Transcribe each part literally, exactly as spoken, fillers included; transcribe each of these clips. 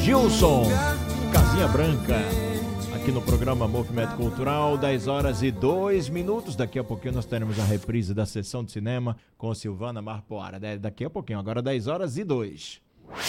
Gilson, Casinha Branca, aqui no programa Movimento Cultural, dez horas e dois minutos. Daqui a pouquinho nós teremos a reprise da sessão de cinema com Silvana Marpoara. Daqui a pouquinho, agora dez horas e dois.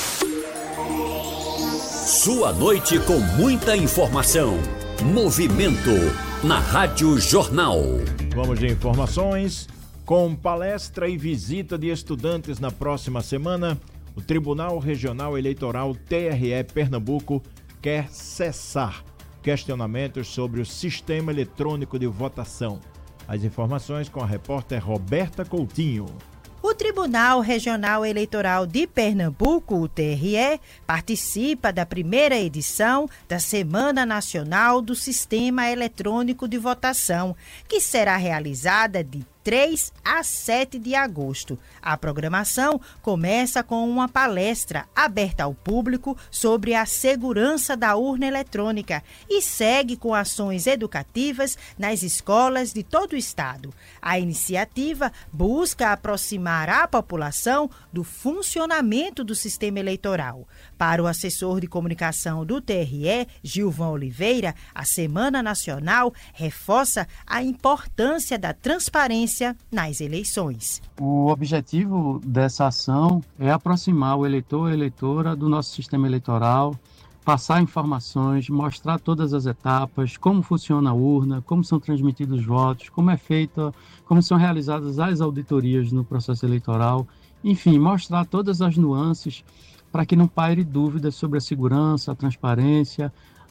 Sua noite com muita informação. Movimento na Rádio Jornal. Vamos de informações. Com palestra e visita de estudantes na próxima semana, o Tribunal Regional Eleitoral T R E Pernambuco quer cessar questionamentos sobre o sistema eletrônico de votação. As informações com a repórter Roberta Coutinho. O Tribunal Regional Eleitoral de Pernambuco, o T R E, participa da primeira edição da Semana Nacional do Sistema Eletrônico de Votação, que será realizada de três a sete de agosto. A programação começa com uma palestra aberta ao público sobre a segurança da urna eletrônica e segue com ações educativas nas escolas de todo o estado. A iniciativa busca aproximar a população do funcionamento do sistema eleitoral. Para o assessor de comunicação do T R E, Gilvan Oliveira, a Semana Nacional reforça a importância da transparência nas eleições. O objetivo dessa ação é aproximar o eleitor e a eleitora do nosso sistema eleitoral, passar informações, mostrar todas as etapas, como funciona a urna, como são transmitidos os votos, como é feita, como são realizadas as auditorias no processo eleitoral, enfim, mostrar todas as nuances para que não paire dúvidas sobre a segurança, a transparência,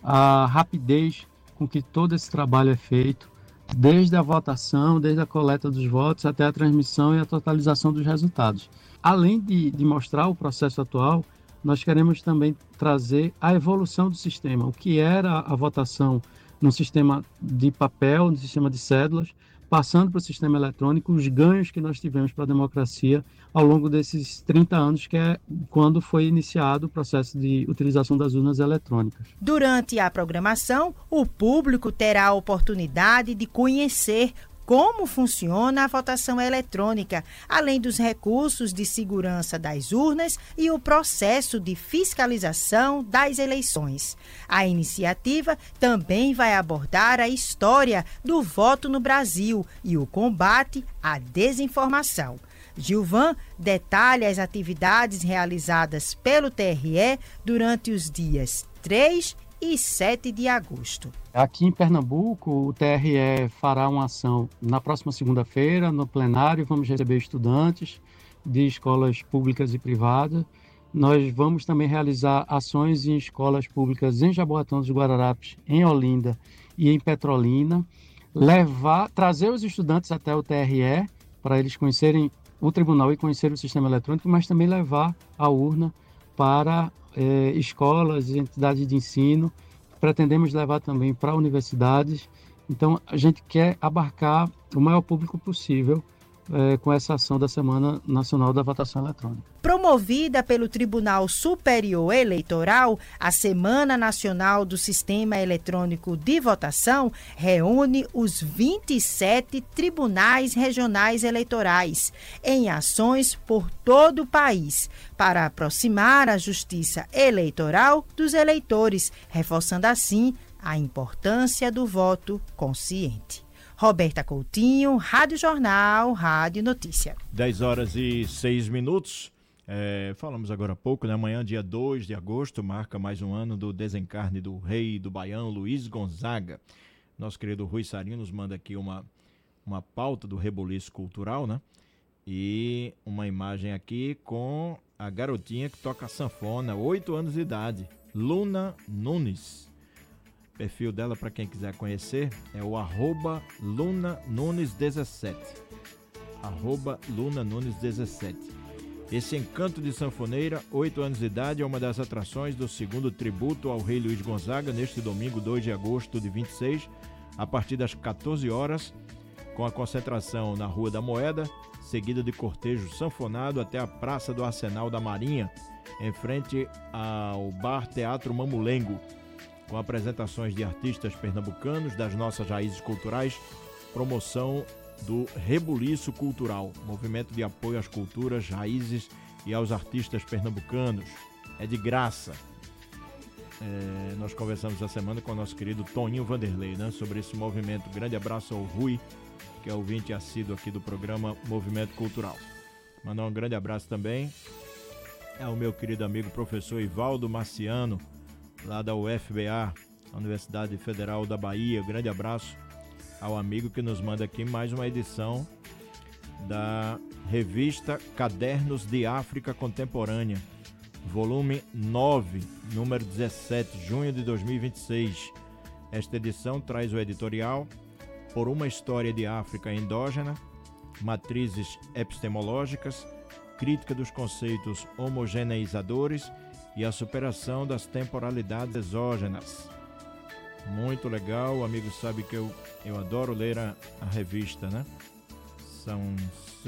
a rapidez com que todo esse trabalho é feito, desde a votação, desde a coleta dos votos até a transmissão e a totalização dos resultados. Além de, de mostrar o processo atual, nós queremos também trazer a evolução do sistema, o que era a votação no sistema de papel, no sistema de cédulas, passando para o sistema eletrônico, os ganhos que nós tivemos para a democracia ao longo desses trinta anos, que é quando foi iniciado o processo de utilização das urnas eletrônicas. Durante a programação, o público terá a oportunidade de conhecer como funciona a votação eletrônica, além dos recursos de segurança das urnas e o processo de fiscalização das eleições. A iniciativa também vai abordar a história do voto no Brasil e o combate à desinformação. Gilvan detalha as atividades realizadas pelo T R E durante os dias três e sete de agosto. Aqui em Pernambuco, o T R E fará uma ação na próxima segunda-feira, no plenário. Vamos receber estudantes de escolas públicas e privadas. Nós vamos também realizar ações em escolas públicas em Jaboatão dos Guararapes, em Olinda e em Petrolina. Levar, trazer os estudantes até o T R E para eles conhecerem o tribunal e conhecer o sistema eletrônico, mas também levar a urna para eh, escolas e entidades de ensino. Pretendemos levar também para universidades. Então, a gente quer abarcar o maior público possível eh, com essa ação da Semana Nacional da Votação Eletrônica. Promovida pelo Tribunal Superior Eleitoral, a Semana Nacional do Sistema Eletrônico de Votação reúne os vinte e sete tribunais regionais eleitorais em ações por todo o país para aproximar a justiça eleitoral dos eleitores, reforçando assim a importância do voto consciente. Roberta Coutinho, Rádio Jornal, Rádio Notícia. dez horas e seis minutos. É, falamos agora há pouco, né? Amanhã, dia dois de agosto, marca mais um ano do desencarne do rei do Baião, Luiz Gonzaga. Nosso querido Rui Sarinho nos manda aqui uma, uma pauta do Rebuliço Cultural, né? E uma imagem aqui com a garotinha que toca sanfona, oito anos de idade, Luna Nunes. O perfil dela, para quem quiser conhecer, é o arroba Luna Nunes dezessete. Arroba Luna Nunes dezessete. Esse encanto de sanfoneira, oito anos de idade, é uma das atrações do segundo tributo ao rei Luiz Gonzaga, neste domingo, dois de agosto de vinte e seis, a partir das quatorze horas, com a concentração na Rua da Moeda, seguida de cortejo sanfonado até a Praça do Arsenal da Marinha, em frente ao Bar Teatro Mamulengo, com apresentações de artistas pernambucanos das nossas raízes culturais, promoção do Rebuliço Cultural, movimento de apoio às culturas, raízes e aos artistas pernambucanos. É de graça. É, nós conversamos essa semana com o nosso querido Toninho Vanderlei, né, sobre esse movimento. Grande abraço ao Rui, que é ouvinte assíduo aqui do programa Movimento Cultural. Mandar um grande abraço também ao meu querido amigo professor Ivaldo Marciano, lá da U F B A, Universidade Federal da Bahia. Grande abraço ao amigo que nos manda aqui mais uma edição da revista Cadernos de África Contemporânea, volume nove, número dezessete, junho de dois mil e vinte e seis. Esta edição traz o editorial Por uma História de África Endógena, Matrizes Epistemológicas, Crítica dos Conceitos Homogeneizadores e a Superação das Temporalidades Exógenas. Muito legal, o amigo sabe que eu, eu adoro ler a, a revista, né? São